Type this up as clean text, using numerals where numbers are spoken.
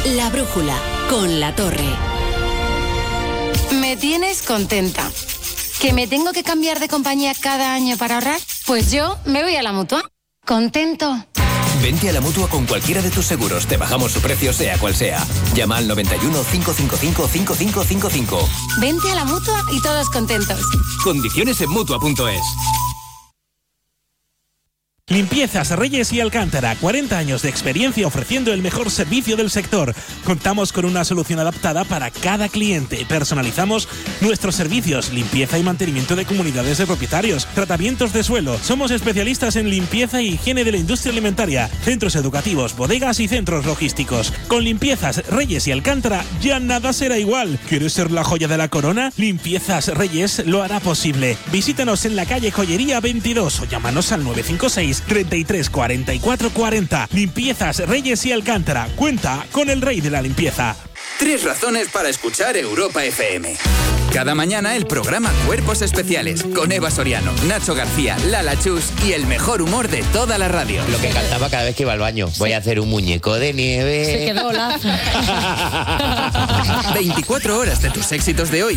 La Brújula, con La Torre. Me tienes contenta. ¿Que me tengo que cambiar de compañía cada año para ahorrar? Pues yo me voy a la Mutua. Contento. Vente a la Mutua con cualquiera de tus seguros. Te bajamos su precio, sea cual sea. Llama al 91 555 5555. Vente a la Mutua y todos contentos. Condiciones en Mutua.es. Limpiezas Reyes y Alcántara, 40 años de experiencia ofreciendo el mejor servicio del sector. Contamos con una solución adaptada para cada cliente. Personalizamos nuestros servicios, limpieza y mantenimiento de comunidades de propietarios, tratamientos de suelo. Somos especialistas en limpieza y higiene de la industria alimentaria, centros educativos, bodegas y centros logísticos. Con Limpiezas Reyes y Alcántara ya nada será igual. ¿Quieres ser la joya de la corona? Limpiezas Reyes lo hará posible. Visítanos en la calle Joyería 22 o llámanos al 956 33 44 40. Limpiezas Reyes y Alcántara. Cuenta con el rey de la limpieza. 3 razones para escuchar Europa FM. Cada mañana el programa Cuerpos Especiales con Eva Soriano, Nacho García, Lala Chus y el mejor humor de toda la radio. Lo que cantaba cada vez que iba al baño. Voy a hacer un muñeco de nieve. Se quedó la... 24 horas de tus éxitos de hoy